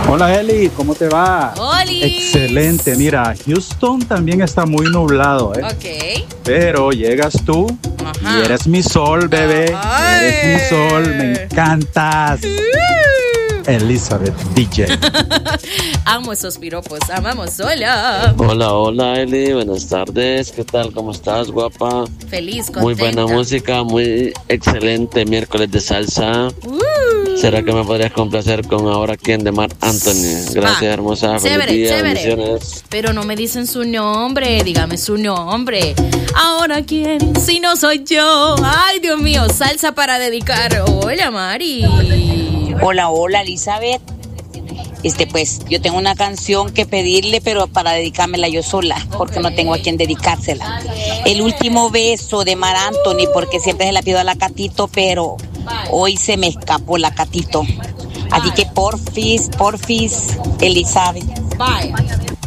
Hola Eli, ¿cómo te va? ¡Oli! Excelente, mira, Houston también está muy nublado, ¿eh? Ok. Pero llegas tú y eres mi sol, bebé. Ay. Eres mi sol, me encantas. Elizabeth DJ. Amo esos piropos, amamos. Hola. Hola Eli, buenas tardes, ¿qué tal? ¿Cómo estás, guapa? Feliz, contenta. Muy buena música, muy excelente miércoles de salsa. ¿Será que me podrías complacer con Ahora quién de Marc Anthony? Gracias, hermosa. Chévere, Feliz día, chévere. bendiciones. Pero no me dicen su nombre, dígame su nombre. Ahora quién, si no soy yo. Ay, Dios mío, salsa para dedicar. Hola, Mari. Hola, Elizabeth. Pues yo tengo una canción que pedirle, pero para dedicármela yo sola, porque no tengo a quien dedicársela. El último beso de Marc Anthony, porque siempre se la pido a la Catito, pero hoy se me escapó la Catito. Así que porfis, Elizabeth. Bye.